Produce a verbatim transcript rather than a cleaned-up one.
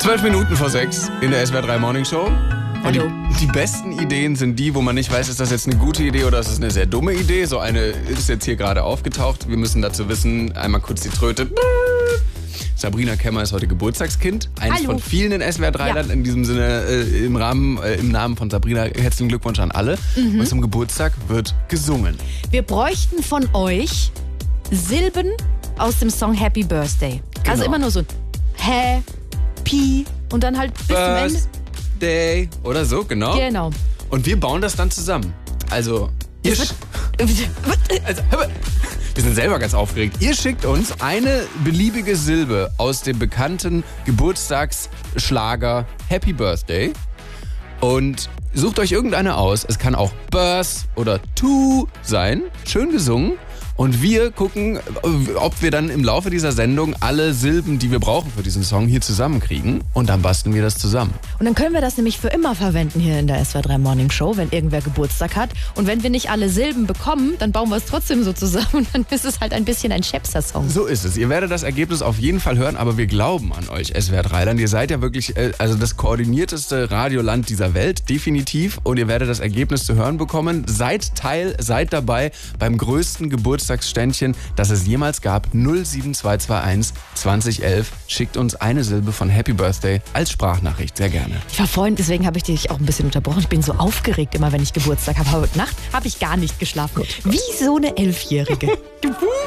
Zwölf Minuten vor sechs in der S W R drei Morning Show. Und die, Hallo. die besten Ideen sind die, wo man nicht weiß, ist das jetzt eine gute Idee oder ist es eine sehr dumme Idee. So eine ist jetzt hier gerade aufgetaucht. Wir müssen dazu wissen, einmal kurz die Tröte. Sabrina Kemmer ist heute Geburtstagskind. Eins Hallo. von vielen in S W R drei Ja. Land. In diesem Sinne, äh, im, Rahmen, äh, im Namen von Sabrina, herzlichen Glückwunsch an alle. Mhm. Und zum Geburtstag wird gesungen. Wir bräuchten von euch Silben aus dem Song Happy Birthday. Also Genau. immer nur so ein Happy und dann halt bis zum Ende. Birthday oder so, genau. Genau. Und wir bauen das dann zusammen. Also, ihr Das sch- wird, also, hör mal. Wir sind selber ganz aufgeregt. Ihr schickt uns eine beliebige Silbe aus dem bekannten Geburtstagsschlager Happy Birthday und sucht euch irgendeine aus. Es kann auch Birth oder To sein. Schön gesungen. Und wir gucken, ob wir dann im Laufe dieser Sendung alle Silben, die wir brauchen für diesen Song, hier zusammenkriegen. Und dann basteln wir das zusammen. und dann können wir das nämlich für immer verwenden hier in der S W R drei Morning Show, wenn irgendwer Geburtstag hat. Und wenn wir nicht alle Silben bekommen, dann bauen wir es trotzdem so zusammen und dann ist es halt ein bisschen ein Schäpser-Song. So ist es. Ihr werdet das Ergebnis auf jeden Fall hören, aber wir glauben an euch, S W R drei Land. Ihr seid ja wirklich äh, also das koordinierteste Radioland dieser Welt, definitiv. Und ihr werdet das Ergebnis zu hören bekommen. Seid Teil, seid dabei beim größten Geburtstagsständchen, das es jemals gab. null sieben zwei zwei eins zwanzig elf. Schickt uns eine Silbe von Happy Birthday als Sprachnachricht. Sehr gerne. Ich war vorhin, deswegen habe ich dich auch ein bisschen unterbrochen. Ich bin so aufgeregt immer, wenn ich Geburtstag habe. Heute Nacht habe ich gar nicht geschlafen. Wie so eine Elfjährige.